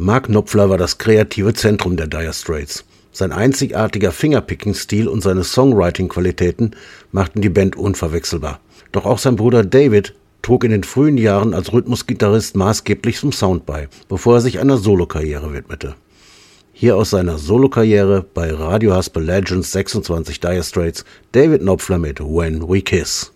Mark Knopfler war das kreative Zentrum der Dire Straits. Sein einzigartiger Fingerpicking-Stil und seine Songwriting-Qualitäten machten die Band unverwechselbar. Doch auch sein Bruder David trug in den frühen Jahren als Rhythmusgitarrist maßgeblich zum Sound bei, bevor er sich einer Solokarriere widmete. Hier aus seiner Solokarriere bei Radio Haspel Legends 26 Dire Straits David Knopfler mit When We Kiss.